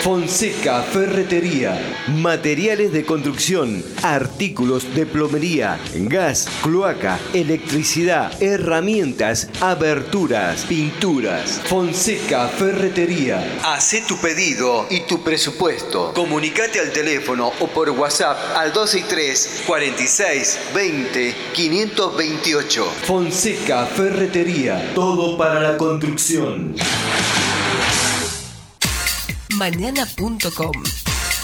Fonseca Ferretería. Materiales de construcción, artículos de plomería, gas, cloaca, electricidad, herramientas, aberturas, pinturas. Fonseca Ferretería. Hacé tu pedido y tu presupuesto. Comunicate al teléfono o por WhatsApp al 263 46 20 528. Fonseca Ferretería. Todo para la construcción. Mañana.com